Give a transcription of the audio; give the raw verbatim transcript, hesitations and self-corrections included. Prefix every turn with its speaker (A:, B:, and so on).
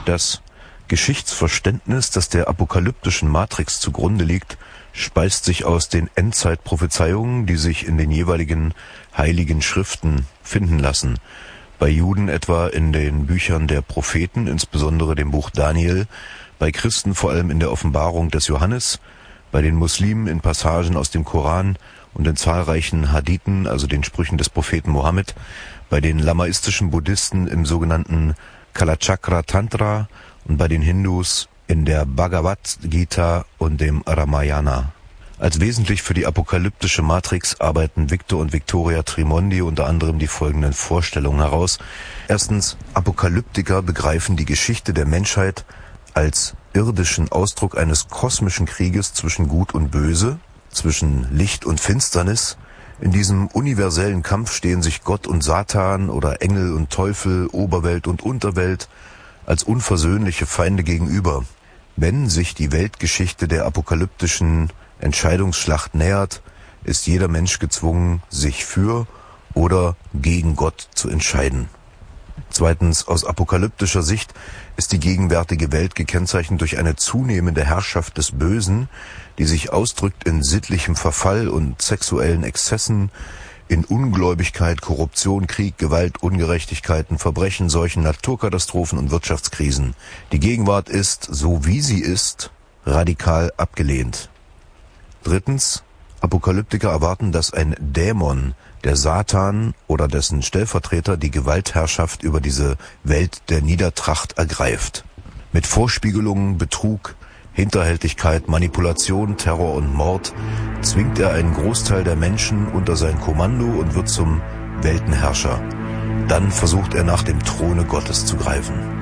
A: Das Geschichtsverständnis, das der apokalyptischen Matrix zugrunde liegt, speist sich aus den Endzeitprophezeiungen, die sich in den jeweiligen heiligen Schriften finden lassen. Bei Juden etwa in den Büchern der Propheten, insbesondere dem Buch Daniel, bei Christen vor allem in der Offenbarung des Johannes, bei den Muslimen in Passagen aus dem Koran und in zahlreichen Hadithen, also den Sprüchen des Propheten Mohammed, bei den lamaistischen Buddhisten im sogenannten Kalachakra Tantra und bei den Hindus in der Bhagavad Gita und dem Ramayana. Als wesentlich für die apokalyptische Matrix arbeiten Victor und Victoria Trimondi unter anderem die folgenden Vorstellungen heraus. Erstens, Apokalyptiker begreifen die Geschichte der Menschheit als irdischen Ausdruck eines kosmischen Krieges zwischen Gut und Böse, zwischen Licht und Finsternis. In diesem universellen Kampf stehen sich Gott und Satan oder Engel und Teufel, Oberwelt und Unterwelt als unversöhnliche Feinde gegenüber. Wenn sich die Weltgeschichte der apokalyptischen Entscheidungsschlacht nähert, ist jeder Mensch gezwungen, sich für oder gegen Gott zu entscheiden. Zweitens, aus apokalyptischer Sicht ist die gegenwärtige Welt gekennzeichnet durch eine zunehmende Herrschaft des Bösen, die sich ausdrückt in sittlichem Verfall und sexuellen Exzessen, in Ungläubigkeit, Korruption, Krieg, Gewalt, Ungerechtigkeiten, Verbrechen, Seuchen, Naturkatastrophen und Wirtschaftskrisen. Die Gegenwart ist, so wie sie ist, radikal abgelehnt. Drittens, Apokalyptiker erwarten, dass ein Dämon, der Satan oder dessen Stellvertreter, die Gewaltherrschaft über diese Welt der Niedertracht ergreift. Mit Vorspiegelungen, Betrug, Hinterhältigkeit, Manipulation, Terror und Mord zwingt er einen Großteil der Menschen unter sein Kommando und wird zum Weltenherrscher. Dann versucht er nach dem Throne Gottes zu greifen.